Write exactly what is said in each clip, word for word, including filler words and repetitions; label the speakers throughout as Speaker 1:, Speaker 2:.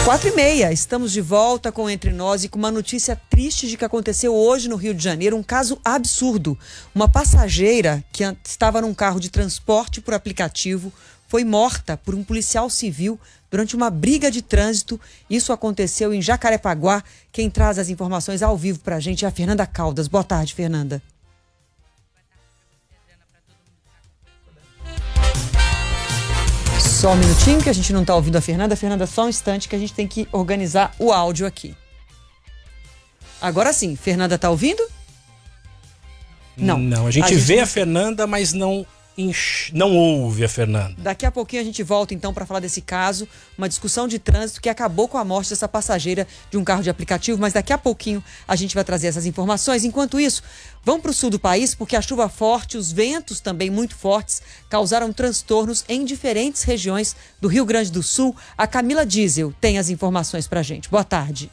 Speaker 1: Quatro e meia, estamos de volta com Entre Nós e com uma notícia triste de que aconteceu hoje no Rio de Janeiro, um caso absurdo. Uma passageira que estava num carro de transporte por aplicativo foi morta por um policial civil durante uma briga de trânsito. Isso aconteceu em Jacarepaguá. Quem traz as informações ao vivo pra gente é a Fernanda Caldas. Boa tarde, Fernanda. Só um minutinho que a gente não está ouvindo a Fernanda. Fernanda, só um instante que a gente tem que organizar o áudio aqui. Agora sim, Fernanda tá ouvindo? Não.
Speaker 2: Não, a gente, a gente vê não... a Fernanda, mas não, enx... não ouve a Fernanda.
Speaker 1: Daqui a pouquinho a gente volta então para falar desse caso, uma discussão de trânsito que acabou com a morte dessa passageira de um carro de aplicativo, mas daqui a pouquinho a gente vai trazer essas informações. Enquanto isso, vamos para o sul do país, porque a chuva forte, os ventos também muito fortes, causaram transtornos em diferentes regiões do Rio Grande do Sul. A Camila Diesel tem as informações para a gente. Boa tarde.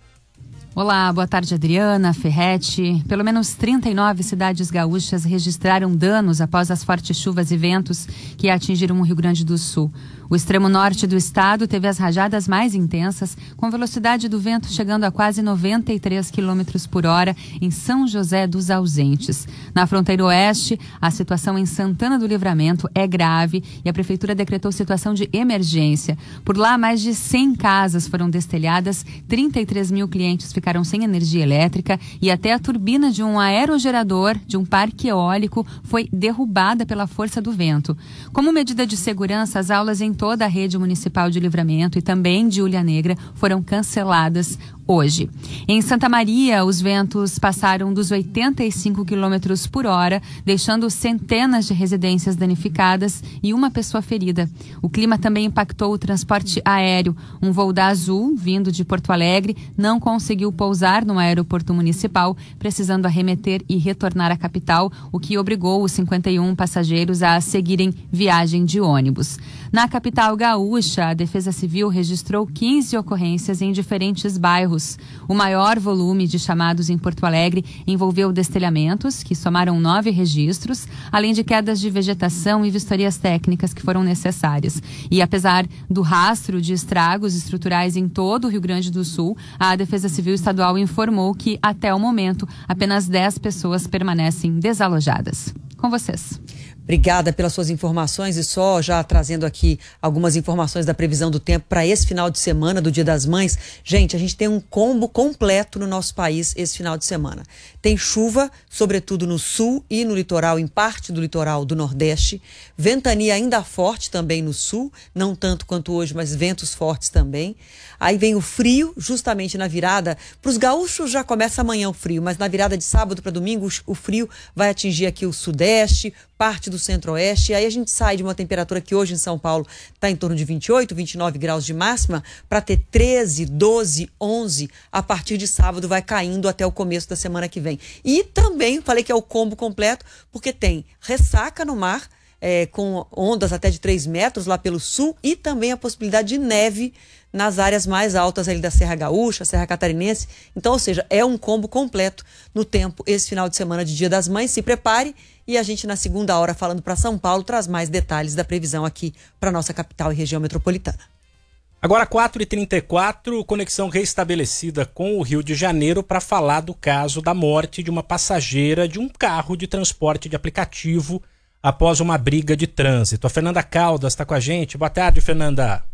Speaker 3: Olá, boa tarde, Adriana, Ferretti. Pelo menos trinta e nove cidades gaúchas registraram danos após as fortes chuvas e ventos que atingiram o Rio Grande do Sul. O extremo norte do estado teve as rajadas mais intensas, com velocidade do vento chegando a quase noventa e três quilômetros por hora em São José dos Ausentes. Na fronteira oeste, a situação em Santana do Livramento é grave e a prefeitura decretou situação de emergência. Por lá, mais de cem casas foram destelhadas, trinta e três mil clientes ficaram sem energia elétrica e até a turbina de um aerogerador de um parque eólico foi derrubada pela força do vento. Como medida de segurança, as aulas em toda a rede municipal de Livramento e também de Ulha Negra foram canceladas hoje. Em Santa Maria, os ventos passaram dos oitenta e cinco quilômetros por hora, deixando centenas de residências danificadas e uma pessoa ferida. O clima também impactou o transporte aéreo. Um voo da Azul, vindo de Porto Alegre, não conseguiu pousar no aeroporto municipal, precisando arremeter e retornar à capital, o que obrigou os cinquenta e um passageiros a seguirem viagem de ônibus. Na capital gaúcha, a Defesa Civil registrou quinze ocorrências em diferentes bairros. O maior volume de chamados em Porto Alegre envolveu destelhamentos, que somaram nove registros, além de quedas de vegetação e vistorias técnicas que foram necessárias. E apesar do rastro de estragos estruturais em todo o Rio Grande do Sul, a Defesa Civil Estadual informou que, até o momento, apenas dez pessoas permanecem desalojadas. Com vocês.
Speaker 1: Obrigada pelas suas informações e só já trazendo aqui algumas informações da previsão do tempo para esse final de semana do Dia das Mães. Gente, a gente tem um combo completo no nosso país esse final de semana. Tem chuva, sobretudo no sul e no litoral, em parte do litoral do Nordeste. Ventania ainda forte também no sul, não tanto quanto hoje, mas ventos fortes também. Aí vem o frio, justamente na virada. Para os gaúchos já começa amanhã o frio, mas na virada de sábado para domingo o frio vai atingir aqui o sudeste, parte do centro-oeste, e aí a gente sai de uma temperatura que hoje em São Paulo está em torno de vinte e oito, vinte e nove graus de máxima, para ter treze, doze, onze, a partir de sábado vai caindo até o começo da semana que vem. E também, falei que é o combo completo, porque tem ressaca no mar, é, com ondas até de três metros lá pelo sul, e também a possibilidade de neve nas áreas mais altas ali da Serra Gaúcha, Serra Catarinense. Então, ou seja, é um combo completo no tempo esse final de semana de Dia das Mães. Se prepare e a gente na segunda hora, falando para São Paulo, traz mais detalhes da previsão aqui para nossa capital e região metropolitana.
Speaker 2: Agora quatro e trinta e quatro, conexão restabelecida com o Rio de Janeiro para falar do caso da morte de uma passageira de um carro de transporte de aplicativo após uma briga de trânsito. A Fernanda Caldas está com a gente. Boa tarde, Fernanda.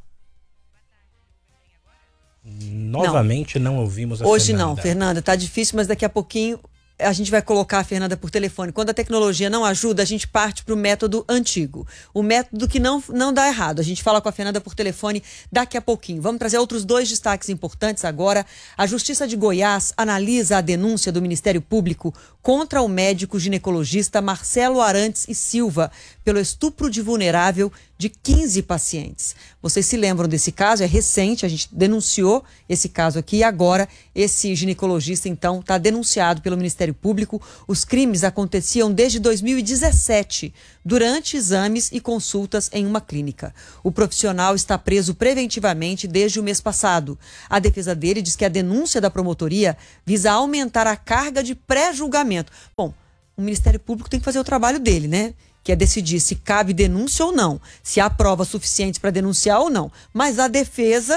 Speaker 2: Novamente não, não ouvimos a
Speaker 1: Hoje
Speaker 2: Fernanda.
Speaker 1: Hoje não, Fernanda, tá difícil, mas daqui a pouquinho a gente vai colocar a Fernanda por telefone. Quando a tecnologia não ajuda, a gente parte para o método antigo. O método que não, não dá errado. A gente fala com a Fernanda por telefone daqui a pouquinho. Vamos trazer outros dois destaques importantes agora. A Justiça de Goiás analisa a denúncia do Ministério Público contra o médico ginecologista Marcelo Arantes e Silva pelo estupro de vulnerável de quinze pacientes. Vocês se lembram desse caso? É recente, a gente denunciou esse caso aqui e agora esse ginecologista, então, está denunciado pelo Ministério Público. Os crimes aconteciam desde dois mil e dezessete, durante exames e consultas em uma clínica. O profissional está preso preventivamente desde o mês passado. A defesa dele diz que a denúncia da promotoria visa aumentar a carga de pré-julgamento. Bom, o Ministério Público tem que fazer o trabalho dele, né? Que é decidir se cabe denúncia ou não, se há provas suficientes para denunciar ou não. Mas a defesa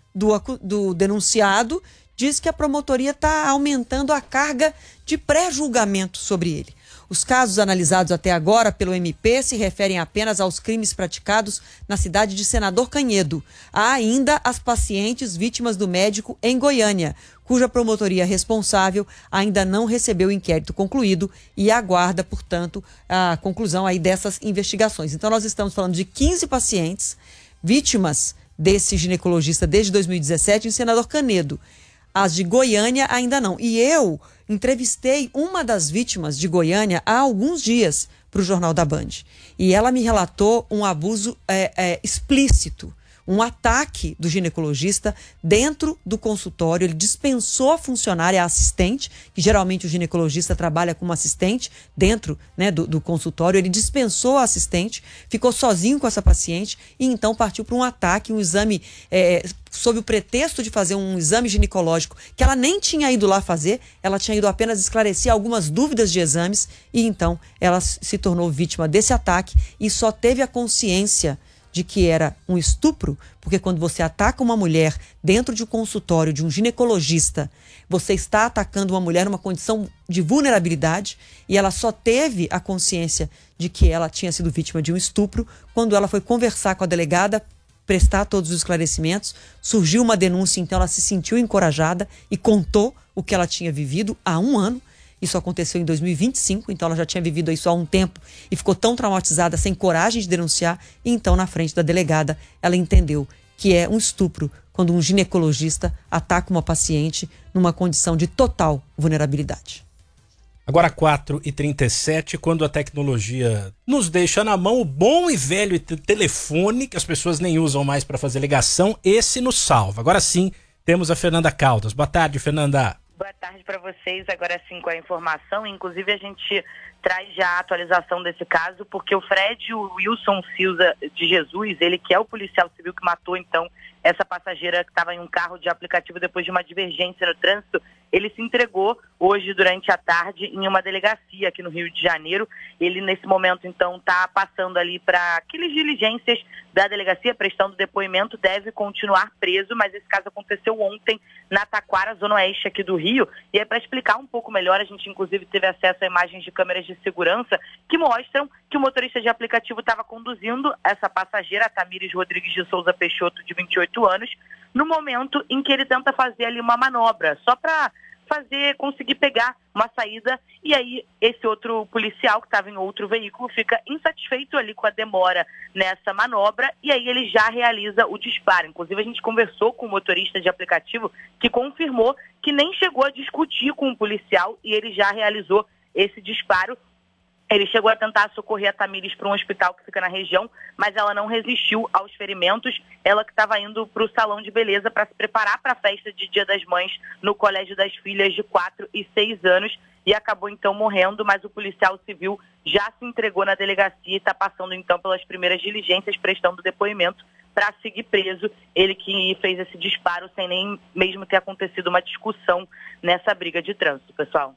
Speaker 1: do, do denunciado diz que a promotoria está aumentando a carga de pré-julgamento sobre ele. Os casos analisados até agora pelo M P se referem apenas aos crimes praticados na cidade de Senador Canhedo. Há ainda as pacientes vítimas do médico em Goiânia, cuja promotoria responsável ainda não recebeu o inquérito concluído e aguarda, portanto, a conclusão aí dessas investigações. Então, nós estamos falando de quinze pacientes vítimas desse ginecologista desde dois mil e dezessete em Senador Canedo. As de Goiânia ainda não. E eu entrevistei uma das vítimas de Goiânia há alguns dias para o Jornal da Band. E ela me relatou um abuso é, é, explícito, um ataque do ginecologista dentro do consultório. Ele dispensou a funcionária, a assistente, que geralmente o ginecologista trabalha como assistente dentro, né, do, do consultório. Ele dispensou a assistente, ficou sozinho com essa paciente e então partiu para um ataque, um exame, é, sob o pretexto de fazer um exame ginecológico que ela nem tinha ido lá fazer, ela tinha ido apenas esclarecer algumas dúvidas de exames e então ela se tornou vítima desse ataque e só teve a consciência de que era um estupro, porque quando você ataca uma mulher dentro de um consultório de um ginecologista, você está atacando uma mulher numa condição de vulnerabilidade e ela só teve a consciência de que ela tinha sido vítima de um estupro quando ela foi conversar com a delegada, prestar todos os esclarecimentos, surgiu uma denúncia, então ela se sentiu encorajada e contou o que ela tinha vivido há um ano. Isso aconteceu em dois mil e vinte e cinco, então ela já tinha vivido isso há um tempo e ficou tão traumatizada, sem coragem de denunciar. E então, na frente da delegada, ela entendeu que é um estupro quando um ginecologista ataca uma paciente numa condição de total vulnerabilidade.
Speaker 2: Agora quatro e trinta e sete, quando a tecnologia nos deixa na mão o bom e velho telefone, que as pessoas nem usam mais para fazer ligação, esse nos salva. Agora sim, temos a Fernanda Caldas. Boa tarde, Fernanda.
Speaker 4: Boa tarde para vocês, agora sim com a informação, inclusive a gente traz já a atualização desse caso, porque o Fred o Wilson Silva de Jesus, ele que é o policial civil que matou então essa passageira que estava em um carro de aplicativo depois de uma divergência no trânsito, ele se entregou hoje durante a tarde em uma delegacia aqui no Rio de Janeiro. Ele nesse momento então está passando ali para aquelas diligências da delegacia, prestando depoimento, deve continuar preso, mas esse caso aconteceu ontem na Taquara, zona oeste aqui do Rio, e é para explicar um pouco melhor, a gente inclusive teve acesso a imagens de câmeras de segurança que mostram que o motorista de aplicativo estava conduzindo essa passageira, a Tamires Rodrigues de Souza Peixoto, de vinte e oito anos, no momento em que ele tenta fazer ali uma manobra, só para fazer, conseguir pegar uma saída, e aí esse outro policial que estava em outro veículo fica insatisfeito ali com a demora nessa manobra, e aí ele já realiza o disparo. Inclusive a gente conversou com o motorista de aplicativo que confirmou que nem chegou a discutir com o policial e ele já realizou esse disparo. Ele chegou a tentar socorrer a Tamires para um hospital que fica na região, mas ela não resistiu aos ferimentos. Ela que estava indo para o salão de beleza para se preparar para a festa de Dia das Mães no Colégio das Filhas de quatro e seis anos e acabou então morrendo, mas o policial civil já se entregou na delegacia e está passando então pelas primeiras diligências, prestando depoimento para seguir preso. Ele que fez esse disparo sem nem mesmo ter acontecido uma discussão nessa briga de trânsito, pessoal.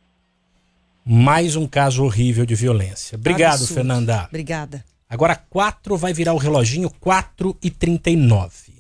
Speaker 2: Mais um caso horrível de violência. Obrigado,
Speaker 1: Absurdo.
Speaker 2: Fernanda.
Speaker 1: Obrigada.
Speaker 2: Agora quatro vai virar o reloginho, quatro e trinta e nove.